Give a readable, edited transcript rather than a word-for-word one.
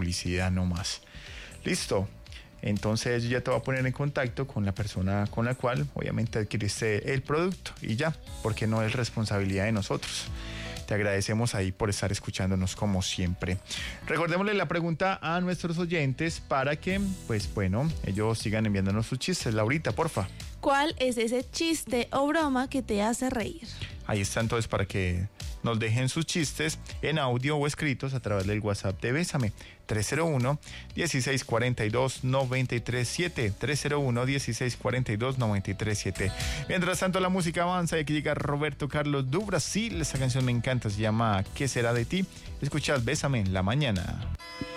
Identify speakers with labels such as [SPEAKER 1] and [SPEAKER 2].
[SPEAKER 1] publicidad no más. Listo. Entonces yo ya te voy a poner en contacto con la persona con la cual obviamente adquiriste el producto y ya, porque no es responsabilidad de nosotros. Te agradecemos ahí por estar escuchándonos como siempre. Recordémosle la pregunta a nuestros oyentes para que, pues bueno, ellos sigan enviándonos sus chistes. Laurita, porfa.
[SPEAKER 2] ¿Cuál es ese chiste o broma que te hace reír?
[SPEAKER 1] Ahí está entonces para que nos dejen sus chistes en audio o escritos a través del WhatsApp de Bésame. 301-1642-937. 301-1642-937. Mientras tanto la música avanza y aquí llega Roberto Carlos do Brasil. Esta canción me encanta, se llama ¿Qué será de ti? Escuchad Bésame en la mañana.